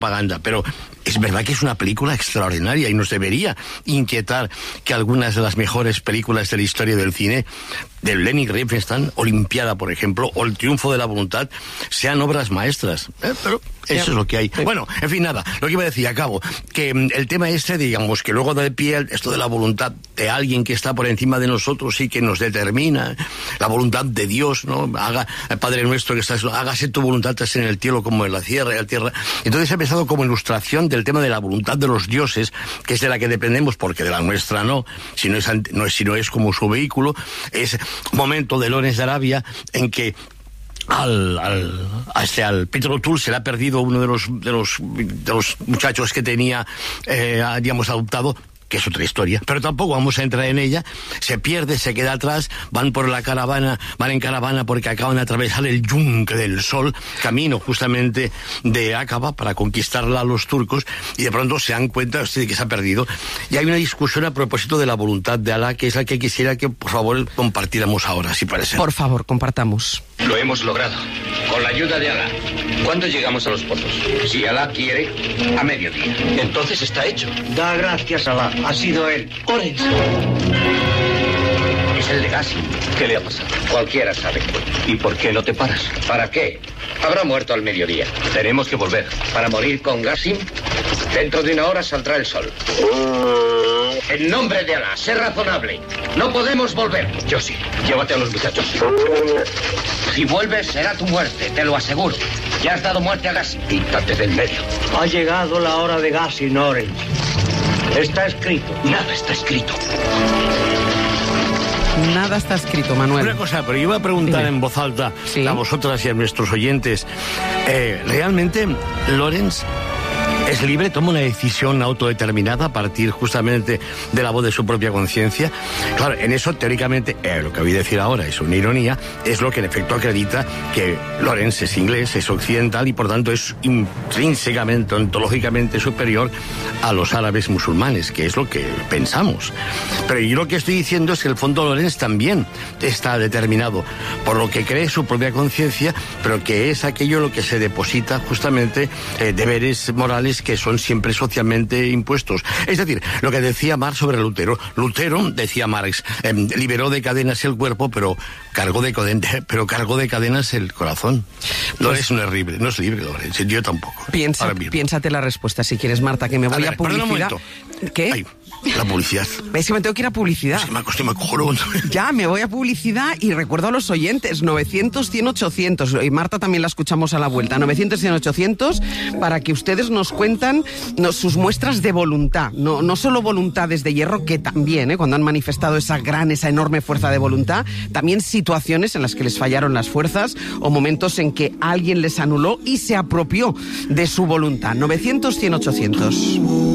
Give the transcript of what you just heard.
propaganda, pero es verdad que es una película extraordinaria y nos debería inquietar que algunas de las mejores películas de la historia del cine, del Leni Riefenstahl, Olimpiada, por ejemplo, o El triunfo de la voluntad, sean obras maestras. Pero eso es lo que hay. Bueno, en fin, nada, lo que iba a decir, acabo, que el tema digamos, que luego da de pie esto de la voluntad de alguien que está por encima de nosotros y que nos determina, la voluntad de Dios, ¿no? Padre nuestro que estás, hágase tu voluntad en el cielo como en la tierra. Entonces he empezado como ilustración del tema de la voluntad de los dioses, que es de la que dependemos, porque de la nuestra no, si no es como su vehículo. Es momento de Lawrence de Arabia en que al Peter O'Toole se le ha perdido uno de los muchachos que tenía, digamos, adoptado, que es otra historia, pero tampoco vamos a entrar en ella. Se pierde, se queda atrás, van en caravana porque acaban de atravesar el yunque del sol, camino justamente de Aqaba para conquistarla a los turcos, y de pronto se dan cuenta de que se ha perdido. Y hay una discusión a propósito de la voluntad de Alá, que es la que quisiera que, por favor, compartiéramos ahora, si parece. Por favor, compartamos. Lo hemos logrado, con la ayuda de Alá. ¿Cuándo llegamos a los pozos? Si Alá quiere, a mediodía. Entonces está hecho. Da gracias a Alá, ha sido él. Orense. Es el de Gassim. ¿Qué le ha pasado? Cualquiera sabe. ¿Y por qué no te paras? ¿Para qué? Habrá muerto al mediodía. Tenemos que volver. ¿Para morir con Gassim? Dentro de una hora saldrá el sol. En nombre de Alá, sé razonable. No podemos volver. Yo sí. Llévate a los muchachos. Si vuelves, será tu muerte, te lo aseguro. Ya has dado muerte a Gassim. Quítate del medio. Ha llegado la hora de Gassim, Orense. Está escrito. Nada está escrito. Nada está escrito, Manuel. Una cosa, pero yo iba a preguntar en voz alta a vosotras y a nuestros oyentes. ¿Realmente Lawrence es libre, toma una decisión autodeterminada a partir justamente de la voz de su propia conciencia? Claro, en eso teóricamente, lo que voy a decir ahora es una ironía, es lo que en efecto acredita que Lawrence es inglés, es occidental y por tanto es intrínsecamente, ontológicamente superior a los árabes musulmanes, que es lo que pensamos. Pero yo lo que estoy diciendo es que el fondo Lawrence también está determinado por lo que cree su propia conciencia, pero que es aquello lo que se deposita justamente deberes morales que son siempre socialmente impuestos. Es decir, lo que decía Marx sobre Lutero. Lutero, decía Marx, liberó de cadenas el cuerpo, pero cargó de cadenas el corazón. Lawrence no es libre, Lawrence, yo tampoco. Piénsate la respuesta si quieres, Marta, que me voy a publicidad. Perdón un momento. ¿Qué? Ay, la publicidad. Es que me tengo que ir a publicidad. Es que me acosté, me cojo. Ya, me voy a publicidad y recuerdo a los oyentes, 900-100-800, y Marta también la escuchamos a la vuelta, 900-100-800, para que ustedes nos cuentan sus muestras de voluntad, no solo voluntades de hierro, que también, cuando han manifestado esa enorme fuerza de voluntad, también situaciones en las que les fallaron las fuerzas o momentos en que alguien les anuló y se apropió de su voluntad. 900-100-800.